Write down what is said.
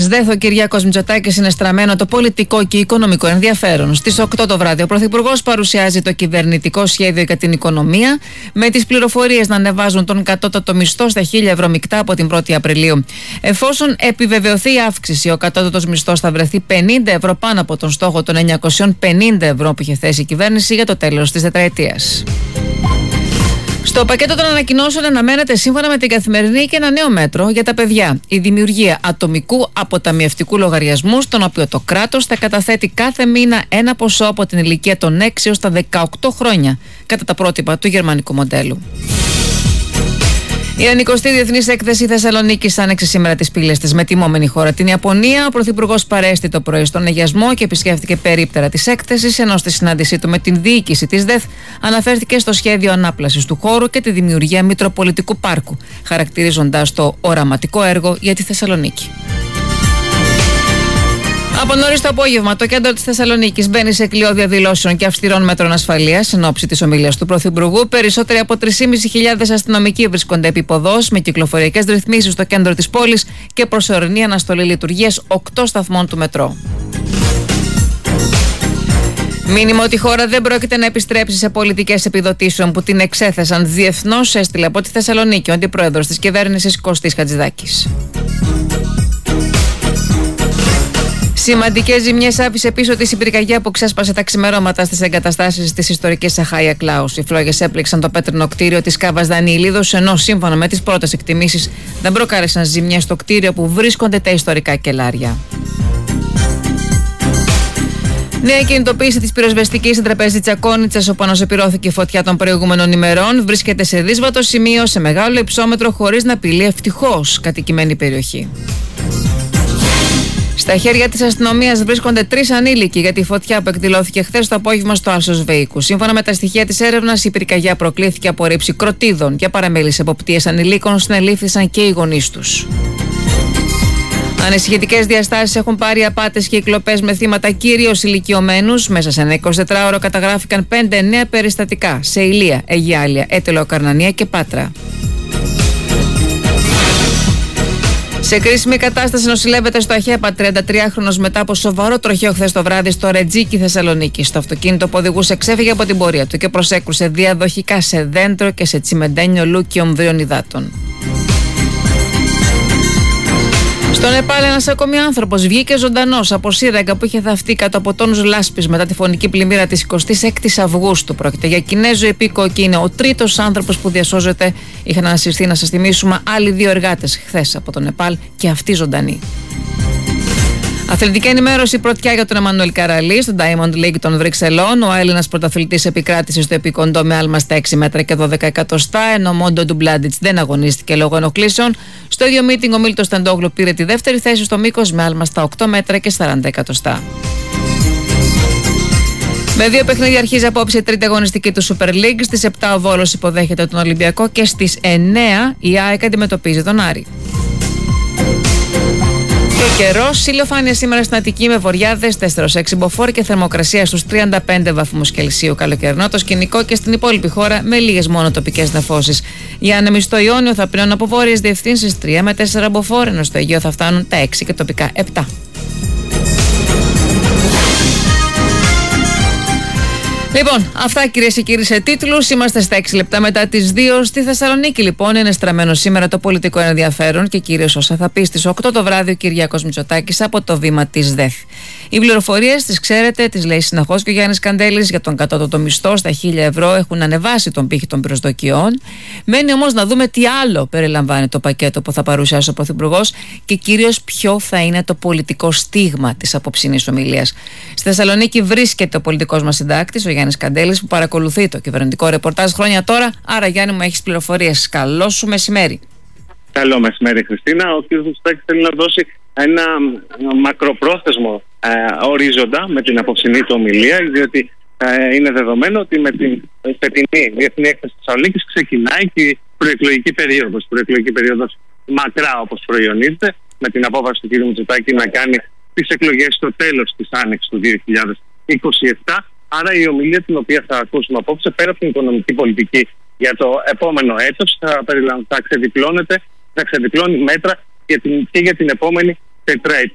ΔΕΘ, ο Κυριάκος Μητσοτάκης, είναι στραμμένο το πολιτικό και οικονομικό ενδιαφέρον. Στις 8 το βράδυ, ο Πρωθυπουργός παρουσιάζει το κυβερνητικό σχέδιο για την οικονομία, με τις πληροφορίες να ανεβάζουν τον κατώτατο μισθό στα 1.000 ευρώ μεικτά από την 1η Απριλίου. Εφόσον επιβεβαιωθεί η αύξηση, ο κατώτατος μισθός θα βρεθεί 50 ευρώ πάνω από τον στόχο των 950 ευρώ που είχε θέσει η κυβέρνηση για το τέλος της τετραετίας. Στο πακέτο των ανακοινώσεων αναμένεται, σύμφωνα με την Καθημερινή, και ένα νέο μέτρο για τα παιδιά. Η δημιουργία ατομικού αποταμιευτικού λογαριασμού, στον οποίο το κράτος θα καταθέτει κάθε μήνα ένα ποσό από την ηλικία των 6 έως τα 18 χρόνια, κατά τα πρότυπα του γερμανικού μοντέλου. Η 90η Διεθνής Έκθεση Θεσσαλονίκης άνοιξε σήμερα τις πύλες της με τιμόμενη χώρα την Ιαπωνία. Ο Πρωθυπουργός παρέστη το πρωί στον Αγιασμό και επισκέφθηκε περίπτερα της έκθεσης, ενώ στη συνάντησή του με την διοίκηση της ΔΕΘ αναφέρθηκε στο σχέδιο ανάπλασης του χώρου και τη δημιουργία Μητροπολιτικού Πάρκου, χαρακτηρίζοντας το οραματικό έργο για τη Θεσσαλονίκη. Από νωρίς το απόγευμα, το κέντρο της Θεσσαλονίκης μπαίνει σε κλειό διαδηλώσεων και αυστηρών μέτρων ασφαλείας εν ώψη της ομιλίας του Πρωθυπουργού. Περισσότεροι από 3.500 αστυνομικοί βρίσκονται επί ποδός, με κυκλοφοριακές ρυθμίσεις στο κέντρο της πόλης και προσωρινή αναστολή λειτουργίας 8 σταθμών του μετρό. Μήνυμα ότι η χώρα δεν πρόκειται να επιστρέψει σε πολιτικές επιδοτήσεων που την εξέθεσαν διεθνώς, έστειλε από τη Θεσσαλονίκη ο αντιπρόεδρος της κυβέρνησης Κωστής Χατζηδάκης. Σημαντικές ζημιές άφησε πίσω της η πυρκαγιά που ξέσπασε τα ξημερώματα στις εγκαταστάσεις της ιστορικής Αχάια Κλάους. Οι φλόγες έπληξαν το πέτρινο κτίριο της Κάβας Δανιηλίδος, ενώ σύμφωνα με τις πρώτες εκτιμήσεις δεν προκάλεσαν ζημιές στο κτίριο που βρίσκονται τα ιστορικά κελάρια. Νέα κινητοποίηση της πυροσβεστικής στην τραπέζη Τσακώνιτσας, όπου αναζωπυρώθηκε η φωτιά των προηγούμενων ημερών, βρίσκεται σε δύσβατο σημείο, σε μεγάλο υψόμετρο, χωρίς να απειλεί ευτυχώς κατοικημένη περιοχή. Στα χέρια της αστυνομίας βρίσκονται 3 ανήλικοι για τη φωτιά που εκδηλώθηκε χθες το απόγευμα στο Άσος Βεϊκού. Σύμφωνα με τα στοιχεία της έρευνας, η πυρκαγιά προκλήθηκε από ρήψη κροτίδων. Για παραμέλεις εποπτείες ανηλίκων συνελήφθησαν και οι γονείς τους. Ανησυχητικές διαστάσεις έχουν πάρει απάτες και οι κλοπές με θύματα κυρίως ηλικιωμένους. Μέσα σε ένα 24ωρο καταγράφηκαν 5 νέα περιστατικά σε Ηλεία, Αιγιάλια, Έτελο, Καρνανία και Πάτρα. Σε κρίσιμη κατάσταση νοσηλεύεται στο ΑΧΕΠΑ 33χρονος μετά από σοβαρό τροχαίο χθες το βράδυ στο Ρετζίκι, Θεσσαλονίκη. Στο αυτοκίνητο που οδηγούσε ξέφυγε από την πορεία του και προσέκρουσε διαδοχικά σε δέντρο και σε τσιμεντένιο λούκι ομβρίων υδάτων. Στο Νεπάλ, ένας ακόμη άνθρωπος βγήκε ζωντανός από σύραγγα που είχε θαυτεί κάτω από τόνους λάσπης μετά τη φωνική πλημμύρα της 26ης Αυγούστου. Πρόκειται για Κινέζο επίκο και είναι ο τρίτος άνθρωπος που διασώζεται. Είχαν ανασυρθεί, να σας θυμίσουμε, άλλοι 2 εργάτες χθες από το Νεπάλ και αυτοί ζωντανοί. Αθλητική ενημέρωση πρωτιά για τον Εμμανουέλ Καραλή στο Diamond League των Βρυξελών. Ο Έλληνας πρωταθλητής επικράτησε στο επικοντό με άλμα στα 6 μέτρα και 12 εκατοστά, ενώ ο Μόντο Ντουμπλάντιτς δεν αγωνίστηκε λόγω ενοχλήσεων. Στο ίδιο μίτινγκ ο Μίλτος Τεντόγλου πήρε τη δεύτερη θέση στο μήκος με άλμα στα 8 μέτρα και 40 εκατοστά. Με 2 παιχνίδια αρχίζει απόψε η τρίτη αγωνιστική του Super League. Στις 7 ο Βόλος υποδέχεται τον Ολυμπιακό και στις 9 η ΑΕΚ αντιμετωπίζει τον Άρη. Και καιρός, ηλιοφάνεια σήμερα στην Αττική με βοριάδες 4-6 μποφόρ και θερμοκρασία στους 35 βαθμούς Κελσίου. Καλοκαιρινό το σκηνικό και στην υπόλοιπη χώρα με λίγες μόνο τοπικές νεφώσεις. Για άνεμοι στο Ιόνιο θα πλέον από βόρειες διευθύνσεις 3 με 4 μποφόρ, ενώ στο Αιγαίο θα φτάνουν τα 6 και τοπικά 7. Λοιπόν, αυτά κυρίες και κύριοι σε τίτλους. Είμαστε στα 6 λεπτά μετά τις 2. Στη Θεσσαλονίκη, λοιπόν, είναι στραμμένο σήμερα το πολιτικό ενδιαφέρον και κυρίως όσα θα πει στις 8 το βράδυ ο Κυριάκος Μητσοτάκης από το βήμα της ΔΕΘ. Οι πληροφορίες, τις ξέρετε, τις λέει συνεχώς και ο Γιάννης Καντέλης για τον κατώτατο μισθό στα 1.000 ευρώ. Έχουν ανεβάσει τον πύχη των προσδοκιών. Μένει όμως να δούμε τι άλλο περιλαμβάνει το πακέτο που θα παρουσιάσει ο Πρωθυπουργός και κυρίως ποιο θα είναι το πολιτικό στίγμα της απόψινής ομιλίας. Στη Θεσσαλονίκη βρίσκεται ο πολιτικός μας συντάκτης, ο Γιάννης Καντέλης, που παρακολουθεί το κυβερνητικό ρεπορτάζ χρόνια τώρα. Άρα, Γιάννη μου, έχεις πληροφορίες. Καλό σου μεσημέρι. Καλό μεσημέρι, Χριστίνα. Ο κ. Μητσοτάκης θέλει να δώσει ένα μακροπρόθεσμο ορίζοντα με την απόψινή του ομιλία, διότι είναι δεδομένο ότι με την φετινή Διεθνή Έκθεση της Θεσσαλονίκης ξεκινάει και η προεκλογική περίοδος. Προεκλογική περίοδος μακρά, όπως προϊονίζεται, με την απόφαση του κ. Μητσοτάκη να κάνει τις εκλογές στο τέλος της άνοιξης του 2027. Άρα η ομιλία την οποία θα ακούσουμε απόψε, πέρα από την οικονομική πολιτική για το επόμενο έτος, θα ξεδιπλώνει μέτρα και για την επόμενη τετραετία.